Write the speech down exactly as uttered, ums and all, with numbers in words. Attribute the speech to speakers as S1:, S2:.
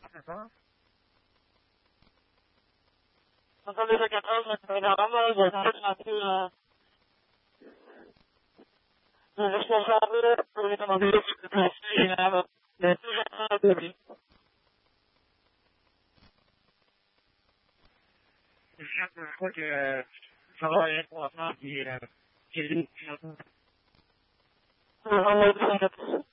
S1: c'est ça?
S2: Entonces, de que todos nos programamos de hacer aquí la responsable, porque como digo, que estoy llegado de todo el tiempo.
S1: Je crois que euh, ça va rien pour la France, puis euh, j'ai dit,
S2: Nous avons besoin de